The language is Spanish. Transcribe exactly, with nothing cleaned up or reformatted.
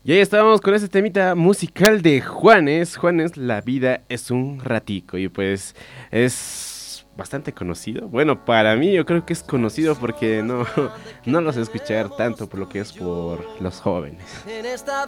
Y ahí estábamos con ese temita musical de Juanes. Juanes, la vida es un ratico. Y pues es bastante conocido. Bueno, para mí yo creo que es conocido porque no, no lo sé escuchar tanto por lo que es por los jóvenes.